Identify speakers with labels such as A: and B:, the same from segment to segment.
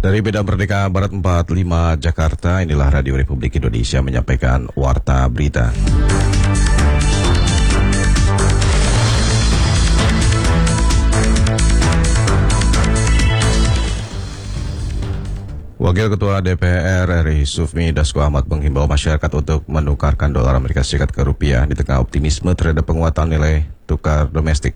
A: Dari Medan Merdeka Barat 45 Jakarta, inilah Radio Republik Indonesia menyampaikan Warta Berita. Wakil Ketua DPR RI Sufmi Dasko Ahmad menghimbau masyarakat untuk menukarkan dolar Amerika Serikat ke rupiah di tengah optimisme terhadap penguatan nilai tukar domestik.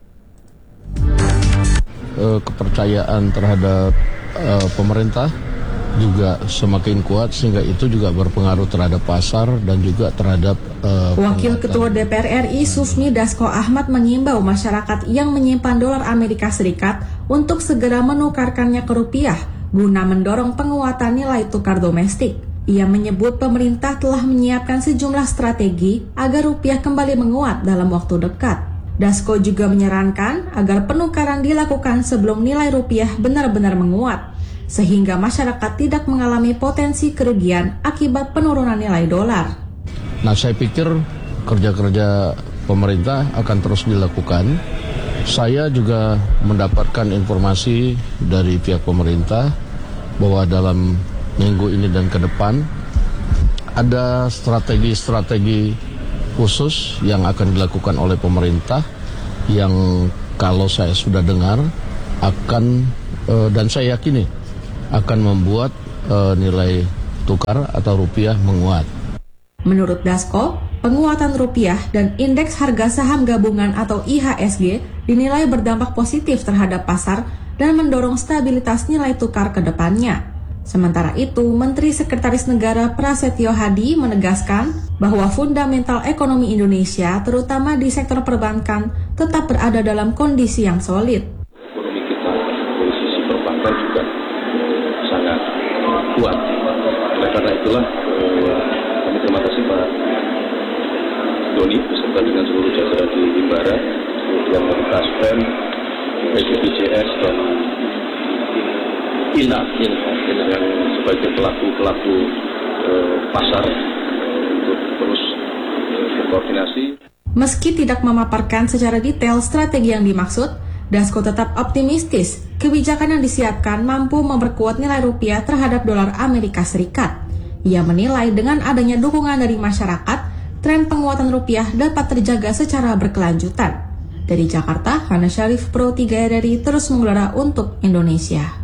B: Kepercayaan terhadap pemerintah juga semakin kuat, sehingga itu juga berpengaruh terhadap pasar dan juga terhadap
C: Wakil Ketua DPR RI Sufmi Dasko Ahmad mengimbau masyarakat yang menyimpan dolar Amerika Serikat untuk segera menukarkannya ke rupiah guna mendorong penguatan nilai tukar domestik. Ia menyebut pemerintah telah menyiapkan sejumlah strategi agar rupiah kembali menguat dalam waktu dekat. Dasko juga menyarankan agar penukaran dilakukan sebelum nilai rupiah benar-benar menguat, sehingga masyarakat tidak mengalami potensi kerugian akibat penurunan nilai dolar.
B: Nah, saya pikir kerja-kerja pemerintah akan terus dilakukan. Saya juga mendapatkan informasi dari pihak pemerintah bahwa dalam minggu ini dan ke depan ada strategi-strategi khusus yang akan dilakukan oleh pemerintah yang kalau saya sudah dengar akan dan saya yakini akan membuat nilai tukar atau rupiah menguat.
C: Menurut Dasko, penguatan rupiah dan indeks harga saham gabungan atau IHSG dinilai berdampak positif terhadap pasar dan mendorong stabilitas nilai tukar ke depannya. Sementara itu, Menteri Sekretaris Negara Prasetyo Hadi menegaskan bahwa fundamental ekonomi Indonesia, terutama di sektor perbankan, tetap berada dalam kondisi yang solid.
D: Ekonomi kita dari sisi perbankan juga sangat kuat. Oleh karena itulah, kami terima kasih Pak Doni beserta dengan seluruh jajaran di Barat, kemudian dari Kaspen, BPJS dan INA yang sebagai pelaku pasar untuk terus berkoordinasi.
C: Meski tidak memaparkan secara detail strategi yang dimaksud, Dasko tetap optimistis kebijakan yang disiapkan mampu memperkuat nilai rupiah terhadap dolar Amerika Serikat. Ia menilai dengan adanya dukungan dari masyarakat, tren penguatan rupiah dapat terjaga secara berkelanjutan. Dari Jakarta, Hana Syarif Pro 3 RRI terus mengudara untuk Indonesia.